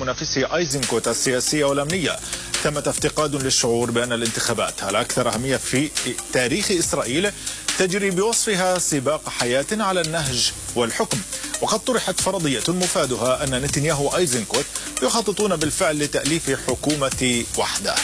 منافسه أيزنكوت السياسية والأمنية. ثمة افتقاد للشعور بأن الانتخابات الأكثر أهمية في تاريخ إسرائيل تجري بوصفها سباق حياة على النهج والحكم. وقد طرحت فرضية مفادها أن نتنياهو وأيزنكوت يخططون بالفعل لتأليف حكومة وحدة.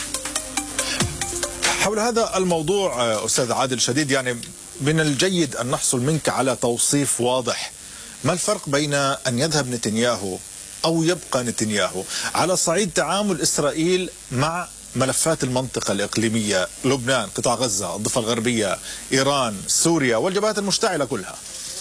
حول هذا الموضوع أستاذ عادل شديد، يعني من الجيد أن نحصل منك على توصيف واضح. ما الفرق بين أن يذهب نتنياهو أو يبقى نتنياهو على صعيد تعامل إسرائيل مع ملفات المنطقة الإقليمية، لبنان، قطاع غزة، الضفة الغربية، إيران، سوريا والجبهات المشتعلة كلها؟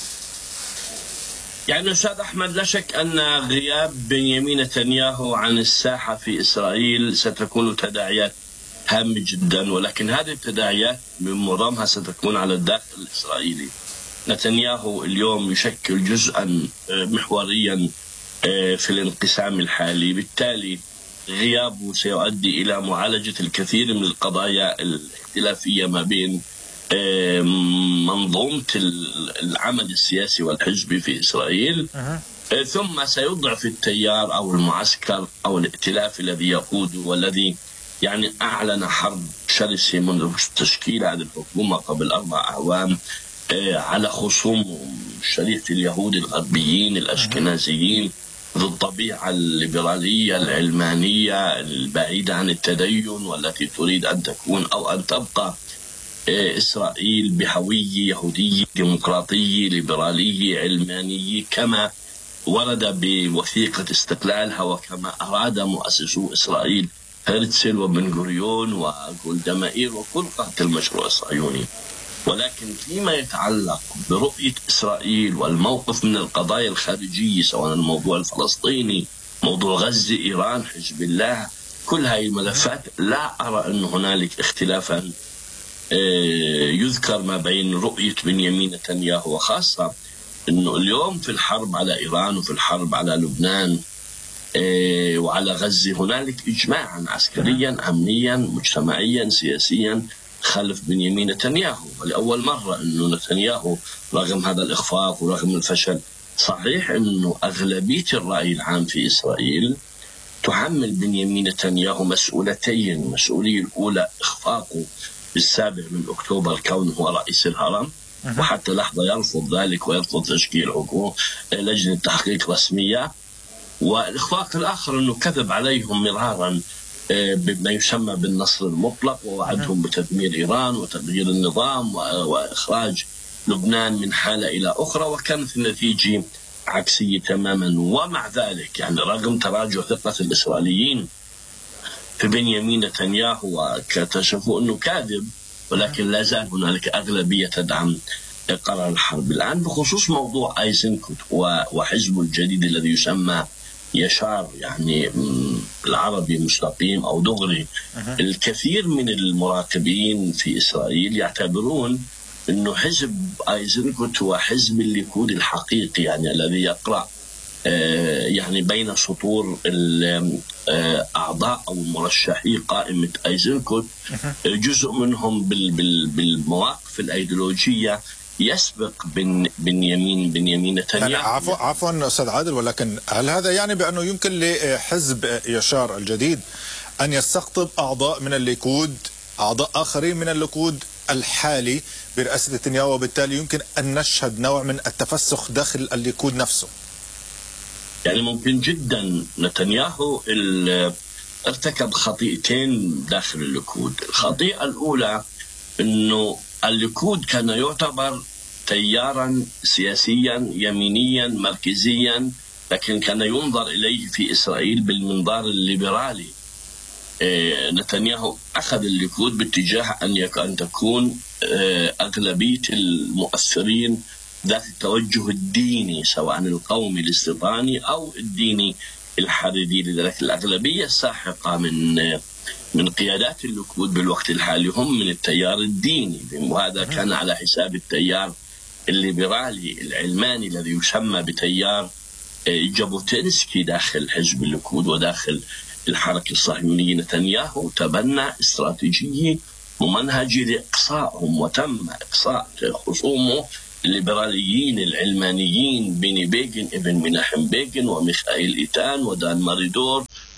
يعني أستاذ أحمد، لا شك أن غياب بنيامين نتنياهو عن الساحة في إسرائيل ستكون تداعيات هامة جدا، ولكن هذه التداعيات من معظمها ستكون على الداخل الإسرائيلي. نتنياهو اليوم يشكل جزءا محوريا في الانقسام الحالي، بالتالي غيابه سيؤدي إلى معالجة الكثير من القضايا الاختلافية ما بين منظومة العمل السياسي والحزبي في إسرائيل، ثم سيضعف التيار أو المعسكر أو الائتلاف الذي يقوده والذي يعني أعلن حرب شرسة منذ تشكيل هذه الحكومة قبل 4 أعوام على خصوم شريحة اليهود الغربيين الأشكنازيين ذو الطبيعة الليبرالية العلمانية البعيدة عن التدين، والتي تريد أن تكون أو أن تبقى إسرائيل بهوية يهودية ديمقراطية ليبرالية علمانية كما ورد بوثيقة استقلالها وكما أراد مؤسسو إسرائيل هرتزل وبن غوريون وجولدا مائير وكل قادة المشروع الصهيوني. ولكن فيما يتعلق برؤية إسرائيل والموقف من القضايا الخارجية، سواء الموضوع الفلسطيني، موضوع غزة، إيران، حزب الله، كل هذه الملفات لا أرى أن هنالك اختلافا يذكر ما بين رؤية بنيامين نتنياهو، وخاصة أنه اليوم في الحرب على إيران وفي الحرب على لبنان وعلى غزة هنالك إجماعا عسكريا أمنيا مجتمعيا سياسيا خلف بنيامين نتنياهو. ولأول مرة أنه نتنياهو رغم هذا الإخفاق ورغم الفشل، صحيح أنه أغلبية الرأي العام في إسرائيل تحمل بنيامين نتنياهو مسؤولية الأولى إخفاقه بالسابع من أكتوبر كونه هو رئيس الهرم، وحتى لحظة يرفض ذلك ويرفض تشكيل لجنة تحقيق رسمية. والإخفاق الآخر أنه كذب عليهم مرارا بما يسمى بالنصر المطلق، ووعدهم بتدمير إيران وتغيير النظام وإخراج لبنان من حالة إلى أخرى، وكانت النتيجة عكسية تماما. ومع ذلك يعني رغم تراجع ثقة الإسرائيليين في بنيامين نتنياهو واكتشفوا أنه كاذب، ولكن لا زال هنالك أغلبية تدعم قرار الحرب. الآن بخصوص موضوع أيزنكوت وحزبه الجديد الذي يسمى يشار، يعني العربي مستقيم أو دغري، الكثير من المراقبين في إسرائيل يعتبرون أنه حزب أيزنكوت هو حزب الليكود الحقيقي، يعني الذي يقرأ يعني بين سطور الأعضاء أو مرشحي قائمة أيزنكوت جزء منهم بالمواقف الأيديولوجية يسبق بنيامين نتنياهو. عفوا أستاذ عادل، ولكن هل هذا يعني بأنه يمكن لحزب يشار الجديد أن يستقطب أعضاء من الليكود، أعضاء آخرين من الليكود الحالي برئاسة نتنياهو، وبالتالي يمكن أن نشهد نوع من التفسخ داخل الليكود نفسه؟ يعني ممكن جدا. نتنياهو ارتكب خطيئتين داخل الليكود. الخطيئة الأولى أنه الليكود كان يعتبر تيارا سياسيا يمينيا مركزيا، لكن كان ينظر إليه في إسرائيل بالمنظار الليبرالي. نتنياهو أخذ الليكود باتجاه أن تكون أغلبية المؤثرين ذات التوجه الديني، سواء القومي الاستيطاني أو الديني الحريدي. لذلك الأغلبية الساحقة من قيادات الليكود بالوقت الحالي هم من التيار الديني، وهذا كان على حساب التيار الليبرالي العلماني الذي يسمى بتيار جابوتينسكي داخل حزب الليكود وداخل الحركة الصهيونية. نتنياهو تبنى استراتيجية ممنهجة لإقصائهم، وتم إقصاء خصومه الليبراليين العلمانيين بيني بيغن ابن مناحم بيغن وميخائيل إيتان ودان ماريدور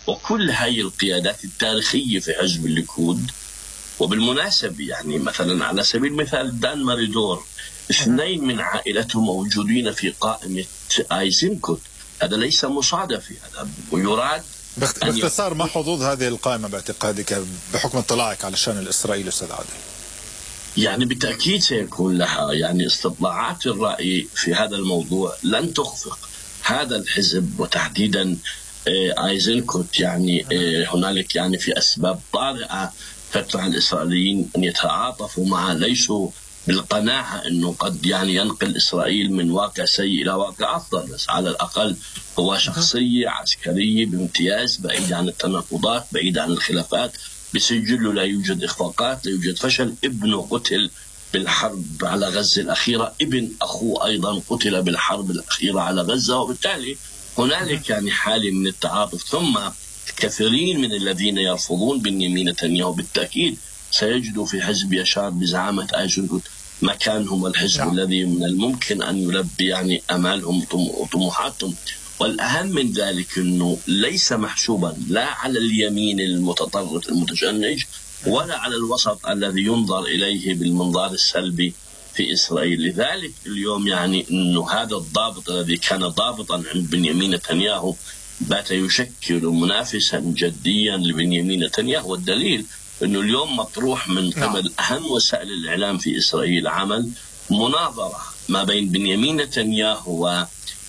وكل هاي القيادات التاريخية في حزب الليكود. وبالمناسبة يعني مثلا على سبيل المثال دان ماريدور، اثنين من عائلته موجودين في قائمة آيزنكوت. هذا ليس مصادفة، هذا يراد. باختصار، ما حظوظ هذه القائمة باعتقادك بحكم اطلاعك على الشأن الإسرائيلي أستاذ عادل؟ يعني بالتأكيد سيكون لها يعني استطلاعات الرأي في هذا الموضوع لن تخفق هذا الحزب، وتحديدا آيزنكوت. يعني هنالك يعني في أسباب طارئة تدفع الإسرائيليين أن يتعاطفوا معه، ليسوا بالقناعة أنه قد يعني ينقل إسرائيل من واقع سيء إلى واقع أفضل، بس على الأقل هو شخصية عسكرية بامتياز، بعيد عن التناقضات، بعيد عن الخلافات، بسجله لا يوجد إخفاقات، لا يوجد فشل. ابنه قتل بالحرب على غزة الأخيرة، ابن أخوه أيضا قتل بالحرب الأخيرة على غزة، وبالتالي هنالك يعني حالة من التعاطف. ثم كثيرين من الذين يرفضون بنيامين نتنياهو بالتأكيد سيجدوا في حزب يشار بزعامة آيزنكوت مكانهم، والحزب الذي من الممكن أن يلبي يعني أمالهم وطموحاتهم. والأهم من ذلك أنه ليس محسوبا لا على اليمين المتطرف المتشنج ولا على الوسط الذي ينظر إليه بالمنظار السلبي في إسرائيل. لذلك اليوم يعني أنه هذا الضابط الذي كان ضابطا عند بنيامين نتنياهو بات يشكل منافسا جديا لبنيامين نتنياهو. والدليل أنه اليوم مطروح من قبل أهم وسائل الإعلام في إسرائيل عمل مناظرة ما بين بنيامين نتنياهو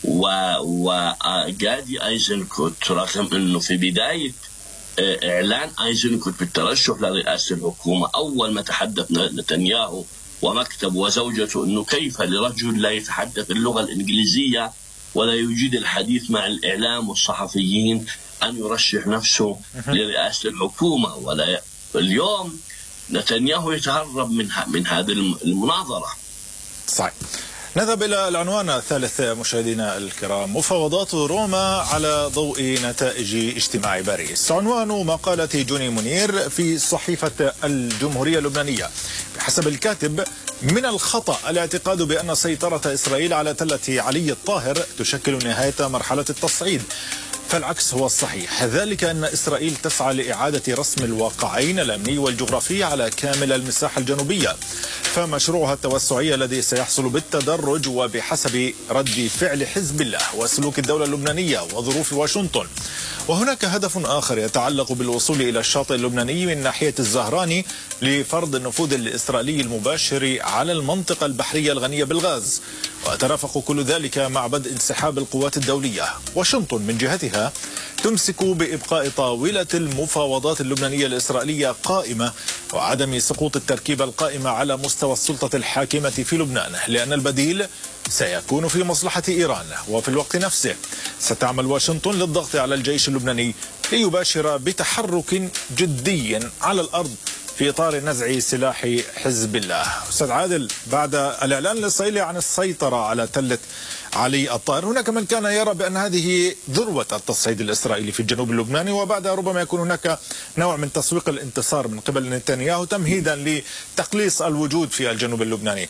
وجادي آيزنكوت، رغم أنه في بداية إعلان آيزنكوت بالترشح لرئاسة الحكومة أول ما تحدث نتنياهو ومكتب وزوجته أنه كيف لرجل لا يتحدث اللغة الإنجليزية ولا يجيد الحديث مع الإعلام والصحفيين أن يرشح نفسه لرئاسة الحكومة. ولا اليوم نتنياهو يتهرب من هذه المناظرة. صحيح. نذهب إلى العنوان الثالث مشاهدينا الكرام، مفاوضات روما على ضوء نتائج اجتماع باريس. عنوان مقالة جوني منير في صحيفة الجمهورية اللبنانية. بحسب الكاتب، من الخطأ الاعتقاد بأن سيطرة إسرائيل على تلة علي الطاهر تشكل نهاية مرحلة التصعيد، فالعكس هو الصحيح، ذلك أن إسرائيل تسعى لإعادة رسم الواقعين الأمني والجغرافي على كامل المساحة الجنوبية، فمشروعها التوسعي الذي سيحصل بالتدرج وبحسب رد فعل حزب الله وسلوك الدولة اللبنانية وظروف واشنطن. وهناك هدف آخر يتعلق بالوصول إلى الشاطئ اللبناني من ناحية الزهراني لفرض النفوذ الإسرائيلي المباشر على المنطقة البحرية الغنية بالغاز، وترافق كل ذلك مع بدء انسحاب القوات الدولية. واشنطن من جهتها تمسك بإبقاء طاولة المفاوضات اللبنانية الإسرائيلية قائمة وعدم سقوط التركيبة القائمة على مستوى السلطة الحاكمة في لبنان، لأن البديل سيكون في مصلحة إيران. وفي الوقت نفسه ستعمل واشنطن للضغط على الجيش اللبناني ليباشر بتحرك جدي على الأرض في إطار نزع سلاح حزب الله. أستاذ عادل، بعد الإعلان الإسرائيلي عن السيطرة على تلة علي الطاهر، هناك من كان يرى بأن هذه ذروة التصعيد الإسرائيلي في الجنوب اللبناني، وبعدها ربما يكون هناك نوع من تسويق الانتصار من قبل نتنياهو تمهيدا لتقليص الوجود في الجنوب اللبناني.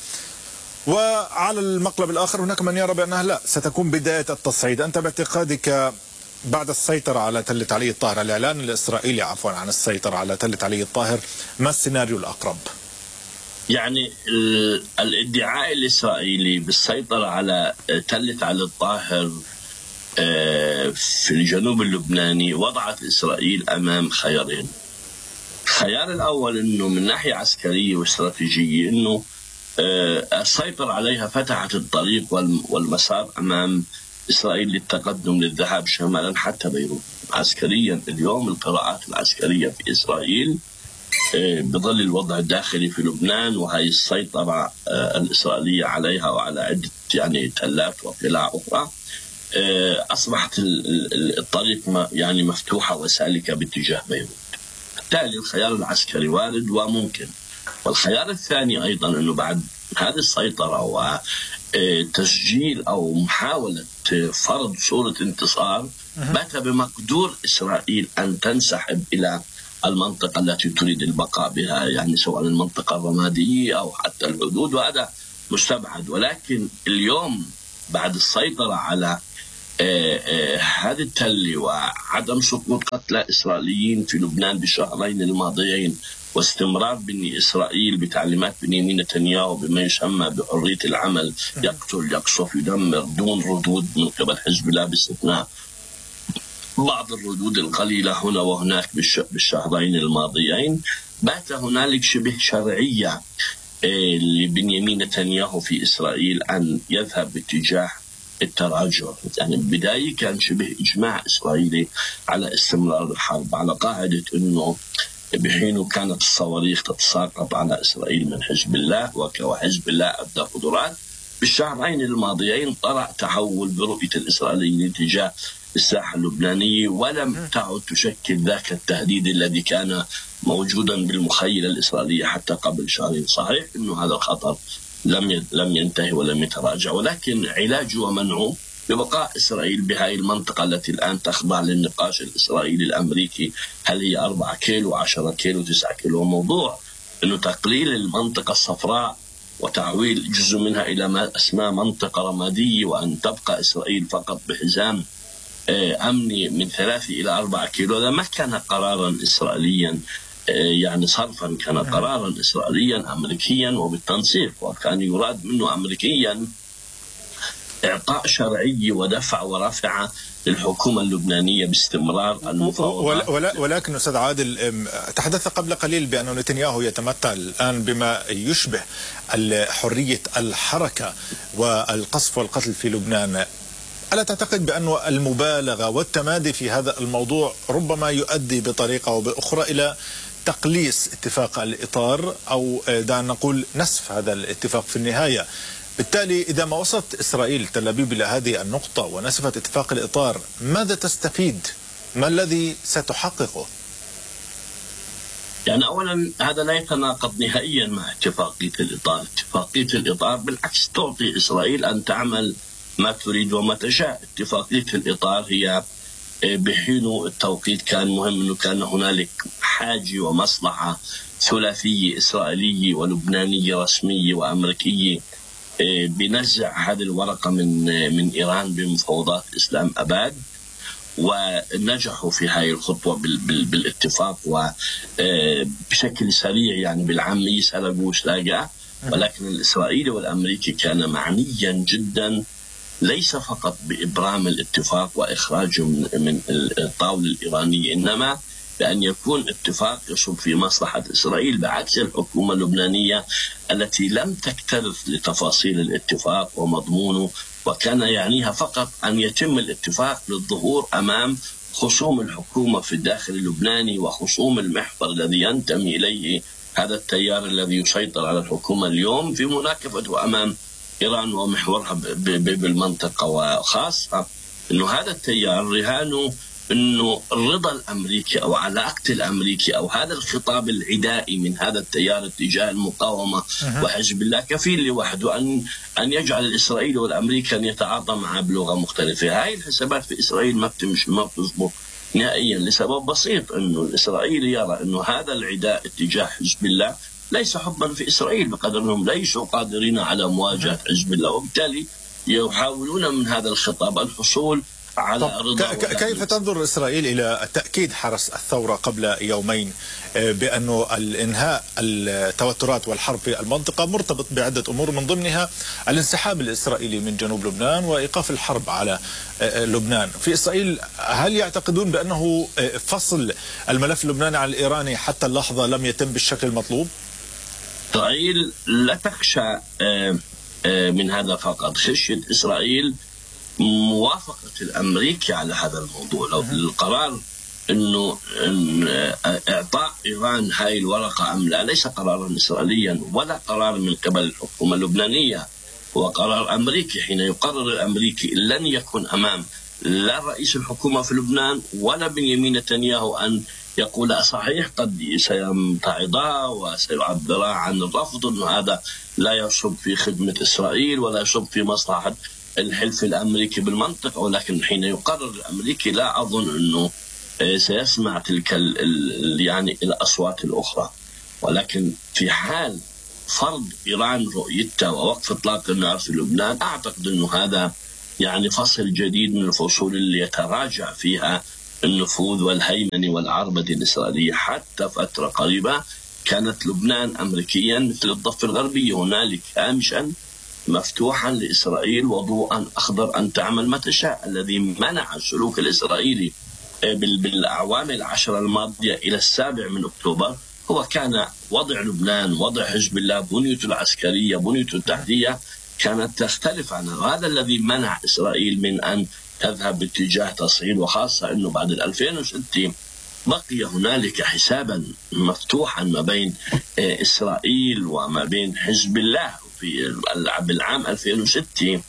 وعلى المقلب الآخر هناك من يرى بأنها لا، ستكون بداية التصعيد. أنت باعتقادك بعد السيطرة على تلة علي الطاهر، الإعلان الإسرائيلي عن السيطرة على تلة علي الطاهر، ما السيناريو الأقرب؟ يعني الادعاء الإسرائيلي بالسيطرة على تلة علي الطاهر في الجنوب اللبناني وضعت إسرائيل أمام خيارين. الخيار الأول أنه من ناحية عسكرية واستراتيجية أنه السيطرة عليها فتحت الطريق والمسار أمام إسرائيل للتقدم للذهاب شمالا حتى بيروت. عسكريا اليوم القراءات العسكرية في إسرائيل بظل الوضع الداخلي في لبنان وهي السيطرة الإسرائيلية عليها وعلى عدة يعني تلات وقلاع أخرى، أصبحت الطريق يعني مفتوحة وسالكة باتجاه بيروت. بالتالي الخيار العسكري وارد وممكن. والخيار الثاني أيضا أنه بعد هذه السيطرة وتسجيل أو محاولة فرض صورة انتصار، بات بمقدور إسرائيل أن تنسحب إلى المنطقة التي تريد البقاء بها، يعني سواء المنطقة الرمادية أو حتى الحدود، وهذا مستبعد. ولكن اليوم بعد السيطرة على هذا التل وعدم سقوط قتلى إسرائيليين في لبنان بالشهرين الماضيين واستمرار بني إسرائيل بتعليمات بنيامين نتنياهو بما يسمى بحرية العمل، يقتل يقصف يدمر دون ردود من قبل حزب الله باستثناء بعض الردود القليلة هنا وهناك بالشهرين الماضيين، بات هنالك شبه شرعية لبنيامين نتنياهو في إسرائيل أن يذهب باتجاه التراجع. يعني بداية كان شبه إجماع إسرائيلي على استمرار الحرب، على قاعدة أنه بحين كانت الصواريخ تتساقط على إسرائيل من حزب الله وحزب الله أبدى قدرات، بالشهرين الماضيين طرأ تحول برؤية الإسرائيليين تجاه الساحة اللبنانية، ولم تعد تشكل ذاك التهديد الذي كان موجودا بالمخيلة الإسرائيلية حتى قبل شهرين. صحيح أنه هذا الخطر لم ينتهي ولم يتراجع، ولكن علاجه ومنعه ببقاء إسرائيل بهذه المنطقة التي الآن تخضع للنقاش الإسرائيلي الأمريكي، هل هي 4 كيلو 10 كيلو 9 كيلو. موضوع أنه تقليل المنطقة الصفراء وتعويل جزء منها إلى ما اسمى منطقة رمادية، وأن تبقى إسرائيل فقط بحزام أمني من 3 إلى 4 كيلو، هذا ما كان قرارا إسرائيليا يعني صرفا، كان قرارا إسرائيليا أمريكيا وبالتنسيق، وكان يراد منه أمريكيا إعطاء شرعية ودفع ورفع للحكومة اللبنانية باستمرار المفاوضات. ولكن أستاذ عادل، تحدث قبل قليل بأن نتنياهو يتمتع الآن بما يشبه حرية الحركة والقصف والقتل في لبنان. ألا تعتقد بأن المبالغة والتمادي في هذا الموضوع ربما يؤدي بطريقة أو بأخرى إلى تقليص اتفاق الإطار، أو دعنا نقول نسف هذا الاتفاق في النهاية؟ بالتالي إذا ما وصلت إسرائيل تل أبيب إلى هذه النقطة ونسفت اتفاق الإطار، ماذا تستفيد؟ ما الذي ستحققه؟ يعني أولا هذا لا يتناقض نهائيا مع اتفاقية الإطار. اتفاقية الإطار بالعكس تعطي إسرائيل أن تعمل ما تريد وما تشاء. اتفاقية الإطار هي بحين التوقيت كان مهم أنه كان هنالك حاجة ومصلحة ثلاثية إسرائيلية ولبنانية رسمية وأمريكية بنزع هذه الورقة من إيران بمفاوضات إسلام أباد، ونجحوا في هذه الخطوة بالاتفاق وبشكل سريع، يعني بالعامية سلقوا سلاقة. ولكن الإسرائيلي والأمريكي كان معنيا جدا ليس فقط بإبرام الاتفاق وإخراجه من الطاولة الإيرانية، إنما بأن يكون اتفاق يصب في مصلحة إسرائيل، بعكس الحكومة اللبنانية التي لم تكترث لتفاصيل الاتفاق ومضمونه، وكان يعنيها فقط أن يتم الاتفاق للظهور أمام خصوم الحكومة في الداخل اللبناني وخصوم المحور الذي ينتمي إليه هذا التيار الذي يسيطر على الحكومة اليوم في مناكفته أمام إيران ومحورها بالمنطقة، وخاصة أنه هذا التيار رهانه أنه الرضا الأمريكي أو علاقة الأمريكي أو هذا الخطاب العدائي من هذا التيار اتجاه المقاومة وحزب الله كفيل لوحده أن يجعل الإسرائيلي والأمريكي أن يتعاطى معه بلغة مختلفة. هاي الحسابات في إسرائيل ما بتزبط نهائيا، لسبب بسيط، أنه الإسرائيلي يرى أنه هذا العداء اتجاه حزب الله ليس حبا في إسرائيل بقدر أنهم ليسوا قادرين على مواجهة حزب الله، وبالتالي يحاولون من هذا الخطاب الحصول على رضا. كيف تنظر إسرائيل إلى تأكيد حرس الثورة قبل يومين بأنه الإنهاء التوترات والحرب في المنطقة مرتبط بعدة أمور، من ضمنها الانسحاب الإسرائيلي من جنوب لبنان وإيقاف الحرب على لبنان؟ في إسرائيل هل يعتقدون بأنه فصل الملف اللبناني عن الإيراني حتى اللحظة لم يتم بالشكل المطلوب؟ إسرائيل لا تخشى من هذا فقط، خشية إسرائيل موافقة الأمريكي على هذا الموضوع. لو القرار أنه إعطاء إيران هاي الورقة أم لا ليس قرارا إسرائيليا ولا قرار من قبل الحكومة اللبنانية، هو قرار أمريكي. حين يقرر الأمريكي لن يكون أمام لا رئيس الحكومة في لبنان ولا بنيامين نتنياهو أن يقول صحيح قد سيمتعضا وسيعبرا عن الرفض، أنه هذا لا يصب في خدمة إسرائيل ولا يصب في مصلحة الحلف الأمريكي بالمنطقة. ولكن حين يقرر الأمريكي لا أظن أنه سيسمع تلك يعني الأصوات الأخرى. ولكن في حال فرض إيران رؤيتها ووقف إطلاق النار في لبنان، أعتقد أنه هذا يعني فصل جديد من الفصول اللي يتراجع فيها النفوذ والهيمنة والعربدة الإسرائيلية. حتى فترة قريبة كانت لبنان أمريكيا مثل الضفة الغربية، هنالك هامشا مفتوحا لإسرائيل وضوءا أخضر أن تعمل ما تشاء، الذي منع السلوك الإسرائيلي بالأعوام العشر الماضية إلى 7 أكتوبر هو كان وضع لبنان، وضع حزب الله، بنيته العسكرية، بنيته التحتية كانت تختلف عنها، وهذا الذي منع إسرائيل من أن تذهب باتجاه تصعيد، وخاصة أنه بعد 2006 بقي هنالك حسابا مفتوحا ما بين إسرائيل وما بين حزب الله. في بالعام 2006